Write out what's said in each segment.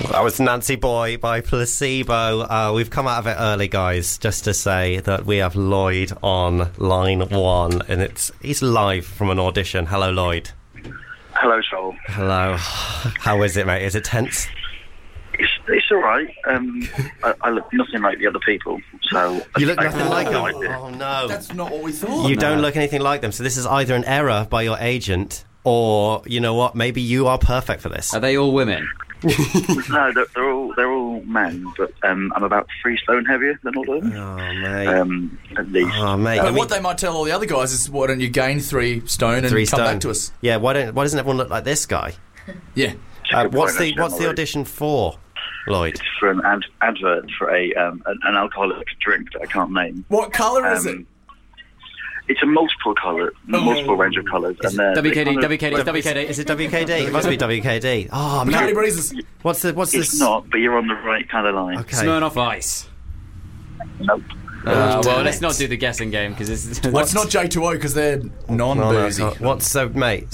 That was Nancy Boy by Placebo. We've come out of it early, guys, just to say that we have Lloyd on line 1, and he's live from an audition. Hello, Lloyd. Hello, Joel. Hello. How is it, mate? Is it tense? It's all right. I look nothing like the other people, so... You look nothing like them? idea. Oh, no. That's not what we thought. You don't look anything like them, so this is either an error by your agent, or, you know what, maybe you are perfect for this. Are they all women? No, they're all men, but I'm about 3 stone heavier than all of them. Oh, mate. At least. Oh, mate. But what they might tell all the other guys is, why don't you gain 3 stone and come back to us? Yeah, why doesn't everyone look like this guy? Yeah. What's the audition for, Lloyd? It's for an advert for an alcoholic drink that I can't name. What colour is it? It's a multiple range of colours. WKD. Is it WKD? It must be WKD. Oh, Bacardi man. Breezes. What's It's this? not, but you're on the right kind of line. Okay. Smirnoff Ice. Nope. Well, damn let's it. not do the guessing game because it's... Well, it's not J2O because they're non-boozy. What's the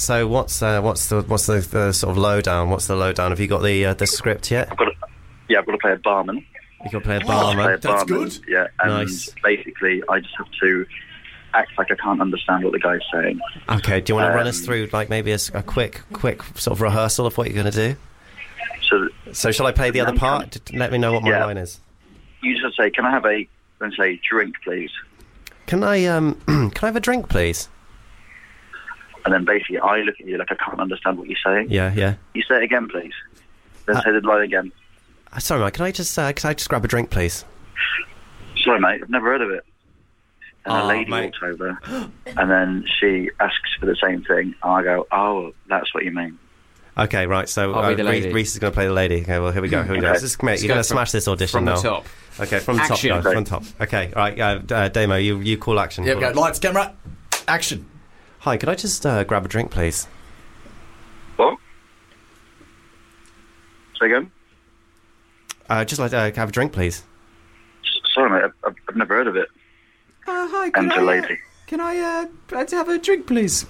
sort of lowdown? What's the lowdown? Have you got the script yet? I've got to play a barman. You got to play a Play barman. a That's barman, good. Yeah, and Nice. basically I just have to act like I can't understand what the guy's saying. Okay. Do you want to run us through like maybe a quick sort of rehearsal of what you're going to do? So shall I play the other part? Let me know what my line is. You just say, "Can I have a?" Then say, "Drink, please." Can I can I have a drink, please? And then basically I look at you like I can't understand what you're saying. Yeah. You say it again, please. Then say the line again. Sorry, mate. Can I just grab a drink, please? Sorry, mate. I've never heard of it. And a lady mate. walks over, and then she asks for the same thing. And I go, "Oh, that's what you mean." Okay, right. So I'll be the lady. Reese is going to play the lady. Okay, well here we go. Okay. Mate, you're going to smash this audition from now. the top. Okay, from the top, Action. guys. From the top. Okay, all right. Damo, you call action. Yep, Call go. action. Lights, camera, action. Hi, could I just grab a drink, please? What? Say again. Just like to have a drink, please. Sorry, mate. I've never heard of it. Hi, And a lady. Can I have a drink, please?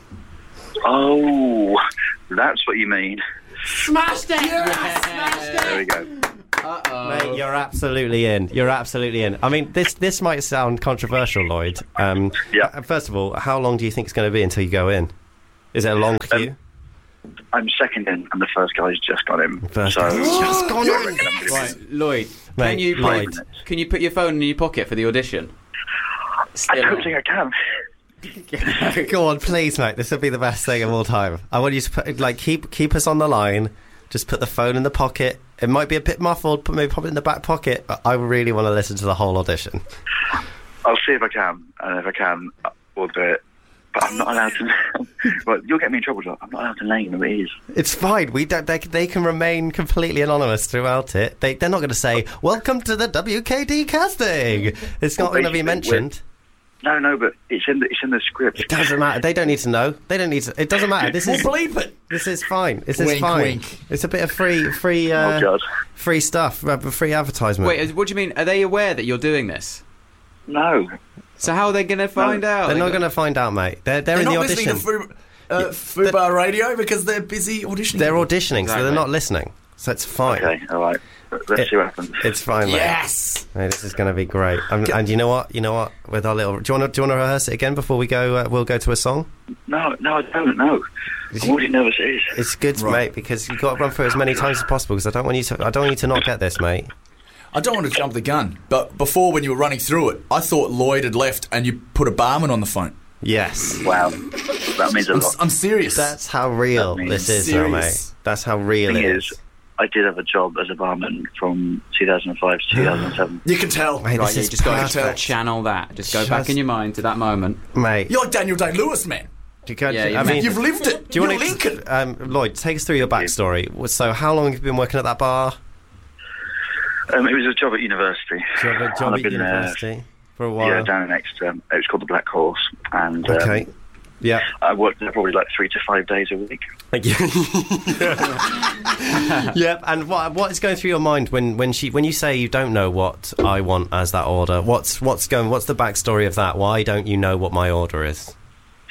Oh, that's what you mean. Smashed it! Yes! There we go. Uh-oh. Mate, you're absolutely in. You're absolutely in. I mean, this might sound controversial, Lloyd. Yeah. First of all, how long do you think it's going to be until you go in? Is it a long queue? I'm second in, and the first guy's just got in. First so guy's just gone in. I reckon I'm gonna Right, Lloyd, Mate, Lloyd. can you put your phone in your pocket for the audition? I don't think I can. Go on, please, mate. This would be the best thing of all time. I want you to put, keep us on the line. Just put the phone in the pocket. It might be a bit muffled, but maybe pop it in the back pocket. But I really want to listen to the whole audition. I'll see if I can, and if I can, we'll do it. But I'm not allowed to. Well, you'll get me in trouble, John. I'm not allowed to name who it is. It's fine. We don't. They can remain completely anonymous throughout it. They're not going to say "Welcome to the WKD casting." It's not going to be mentioned. No, but it's in the script. It doesn't matter. They don't need to know. They don't need to. It doesn't matter. This is We'll bleep it. This is fine. This is Wink, fine. wink. It's a bit of free Oh God. free stuff, free advertisement. Wait, what do you mean? Are they aware that you're doing this? No. So how are they going to find out? They're not going to find out, mate. They're in They're the not audition. listening to Fubar Radio because they're busy auditioning. They're auditioning, so they're Exactly. not listening. So it's fine. Okay. All right. Let's see what happens. It's fine, mate. Yes. Mate, this is going to be great. And you know what? With our little, do you want to rehearse it again before we go? We'll go to a song. No, I don't know. I'm already nervous. It is. It's good, Right. mate, because you've got to run through it as many times as possible. Because I don't want you to not get this, mate. I don't want to jump the gun, but before when you were running through it, I thought Lloyd had left and you put a barman on the phone. Yes, Wow. That means a lot. I'm serious. that's how real That this means is, though, mate. serious. That's how real Thing it is, is. I did have a job as a barman from 2005 to 2007. You can tell. Mate, Right, this you is just got to perfect. channel that. Just go back Just- in your mind to that moment. Mate. You're like Daniel Day-Lewis, man. Yeah, I mean, You've lived it. do you You're want Lincoln. Lloyd, take us through your backstory. So, how long have you been working at that bar? It was a job at university. Do you have a job And at I've been there, university for a while? Yeah, down in Exeter. It was called the Black Horse, and Okay. Yeah. I worked there probably like 3 to 5 days a week. Thank you. Yep. And what is going through your mind when you say you don't know what I want as that order? What's the backstory of that? Why don't you know what my order is?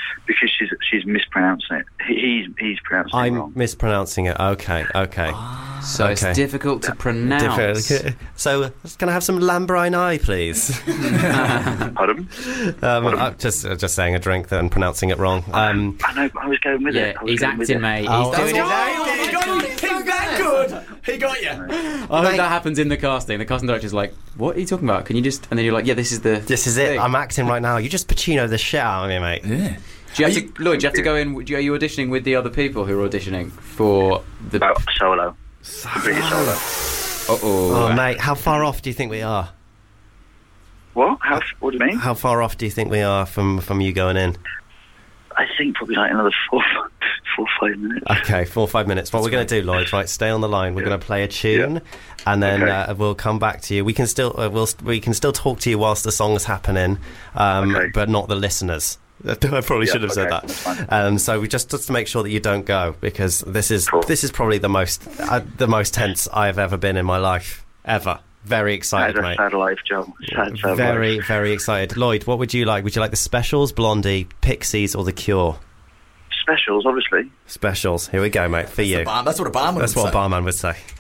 Because she's mispronouncing it. He's pronouncing it I'm wrong. mispronouncing it. Okay. So Okay. it's difficult to pronounce. So, can I have some Lambrine please? Pardon? I'm just saying a drink then, pronouncing it wrong. I know, I was going with it. Yeah, I was he's going with acting, it. mate. Oh, He's doing it. He's that good. He got you. I hope that happens in the casting. The casting director's like, "What are you talking about? Can you just?" And then you're like, "Yeah, this is the. This is it. thing." I'm acting right now. You just Pacino the shit out of me, mate. Yeah. Do you have to, Lloyd? Do you have to go in? Are you auditioning with the other people who are auditioning for the? Solo. Completely solo. Oh, mate, how far off do you think we are? What? What do you mean? How far off do you think we are from you going in? I think probably like another 4 or 5 minutes. Okay, 4 or 5 minutes. What we're going to do, Lloyd, right? Stay on the line. We're going to play a tune, and then Okay. we'll come back to you. We can still we can still talk to you whilst the song's happening, but not the listeners. I probably should have said that's fine. that. So we just to make sure that you don't go, because this is probably the most tense I've ever been in my life ever. Very excited, That's a mate. sad life, Joe. Sad Very, life. very excited. Lloyd, what would you like? Would you like the Specials, Blondie, Pixies, or The Cure? Specials, obviously. Specials. Here we go, mate. For you. That's what a barman That's would what a say. barman would say.